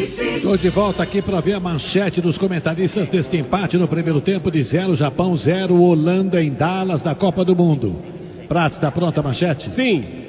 Estou de volta aqui para ver a manchete dos comentaristas deste empate no primeiro tempo de 0 Japão, 0 Holanda em Dallas da Copa do Mundo. Prats, está pronta a manchete? Sim.